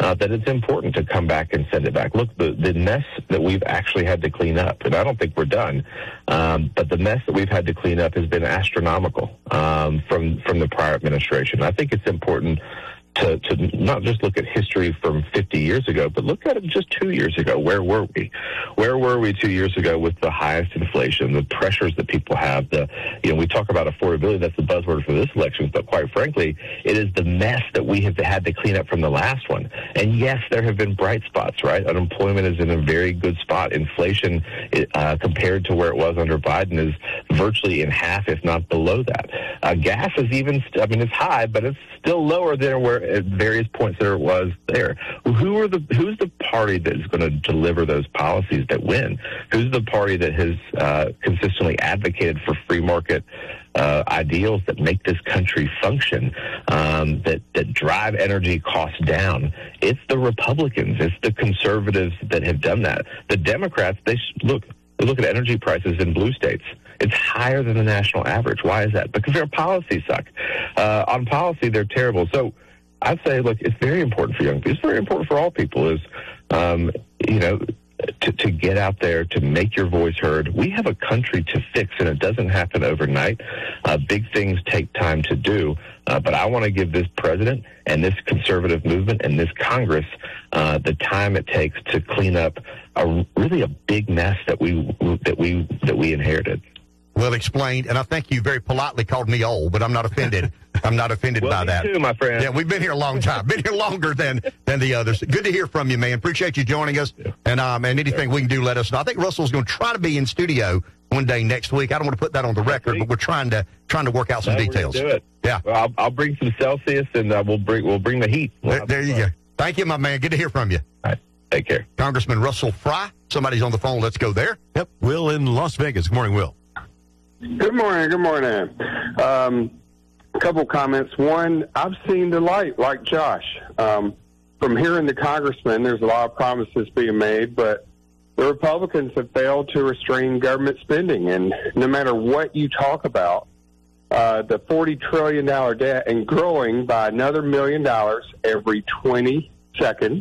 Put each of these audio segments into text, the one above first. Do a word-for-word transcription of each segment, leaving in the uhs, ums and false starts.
uh, that it's important to come back and send it back. Look, the, the mess that we've actually had to clean up, and I don't think we're done, um, but the mess that we've had to clean up has been astronomical um, from, from the prior administration. I think it's important To, to not just look at history from fifty years ago, but look at it just two years ago. Where were we? Where were we two years ago with the highest inflation, the pressures that people have? The, you know, we talk about affordability. That's the buzzword for this election. But quite frankly, it is the mess that we have had to clean up from the last one. And yes, there have been bright spots, right? Unemployment is in a very good spot. Inflation, uh, compared to where it was under Biden, is virtually in half, if not below that. Uh, gas is even, st- I mean, it's high, but it's still lower than where at various points there it was there. Who are the who's the party that is going to deliver those policies that win? Who's the party that has uh, consistently advocated for free market uh, ideals that make this country function, um, that that drive energy costs down? It's the Republicans. It's the conservatives that have done that. The Democrats, they sh- look. They look at energy prices in blue states. It's higher than the national average. Why is that? Because their policies suck. Uh, on policy, they're terrible. So I'd say, look, it's very important for young people. It's very important for all people is, um, you know, to, to get out there, to make your voice heard. We have a country to fix, and it doesn't happen overnight. Uh, big things take time to do. Uh, but I want to give this president and this conservative movement and this Congress uh, the time it takes to clean up a really a big mess that we that we that we inherited. Well explained, and I think you very politely called me old, but I'm not offended. I'm not offended well, by me that. too, my friend. Yeah, we've been here a long time. Been here longer than than the others. Good to hear from you, man. Appreciate you joining us. Yeah. And um, and anything yeah. we can do, let us know. I think Russell's going to try to be in studio one day next week. I don't want to put that on the record, but we're trying to trying to work out some no, details. We're gonna do it. Yeah, well, I'll, I'll bring some Celsius, and uh, we'll bring we'll bring the heat. There, there you go. Thank you, my man. Good to hear from you. All right. Take care. Congressman Russell Fry. Somebody's on the phone. Let's go there. Yep. Will in Las Vegas. Good morning, Will. Good morning. Good morning. Um, a couple comments. One, I've seen the light, like Josh. Um, from hearing the congressman, there's a lot of promises being made, but the Republicans have failed to restrain government spending. And no matter what you talk about, uh, the forty trillion dollars debt and growing by another million dollars every twenty seconds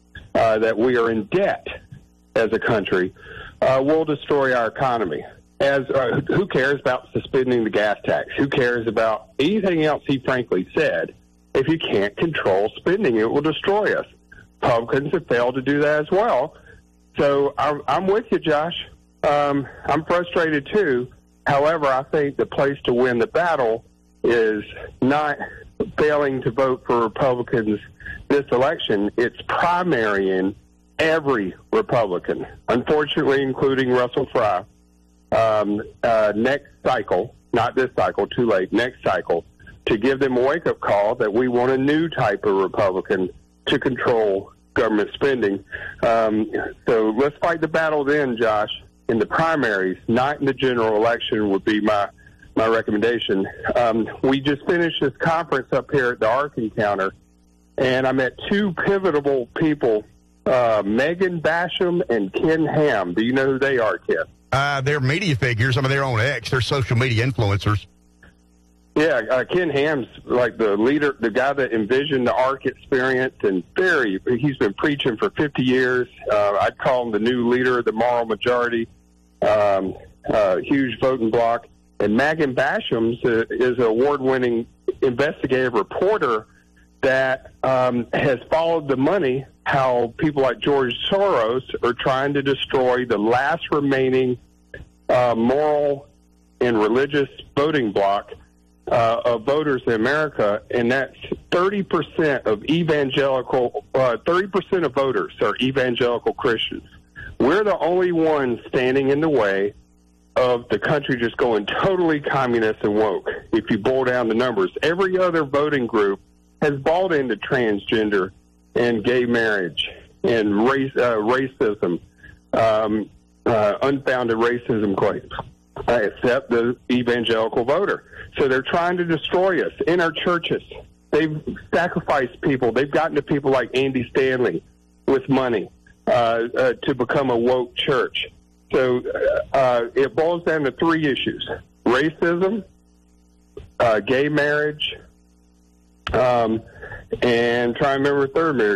uh, that we are in debt as a country uh, will destroy our economy. As uh, who cares about suspending the gas tax? Who cares about anything else he frankly said? If you can't control spending, it will destroy us. Republicans have failed to do that as well. So I'm, I'm with you, Josh. Um, I'm frustrated too. However, I think the place to win the battle is not failing to vote for Republicans this election. It's primarying every Republican, unfortunately, including Russell Fry. Um, uh, next cycle, not this cycle, too late, next cycle, to give them a wake-up call that we want a new type of Republican to control government spending. Um, so let's fight the battle then, Josh, in the primaries, not in the general election would be my, my recommendation. Um, we just finished this conference up here at the Ark Encounter, and I met two pivotal people, uh, Megan Basham and Ken Ham. Do you know who they are, Ken? Uh, they're media figures. I mean, they're on X. They're social media influencers. Yeah, uh, Ken Ham's like the leader, the guy that envisioned the Ark experience, and very, he's been preaching for fifty years. Uh, I'd call him the new leader of the moral majority, um, uh, huge voting bloc. And Megan Basham uh, is an award-winning investigative reporter that um, has followed the money, how people like George Soros are trying to destroy the last remaining uh, moral and religious voting bloc uh, of voters in America, and that's thirty percent of evangelical, uh, thirty percent of voters are evangelical Christians. We're the only ones standing in the way of the country just going totally communist and woke. If you boil down the numbers, every other voting group has bought into transgender and gay marriage and race, uh, racism, um, uh, unfounded racism claims, uh, except the evangelical voter. So they're trying to destroy us in our churches. They've sacrificed people. They've gotten to people like Andy Stanley with money uh, uh, to become a woke church. So uh, it boils down to three issues: racism, uh, gay marriage, um, and try to remember a third marriage.